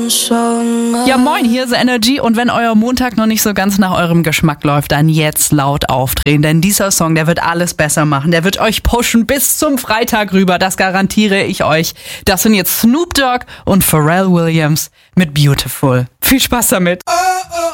Ja moin, hier ist Energy und wenn euer Montag noch nicht so ganz nach eurem Geschmack läuft, dann jetzt laut aufdrehen, denn dieser Song, der wird alles besser machen, der wird euch pushen bis zum Freitag rüber, das garantiere ich euch. Das sind jetzt Snoop Dogg und Pharrell Williams mit Beautiful. Viel Spaß damit!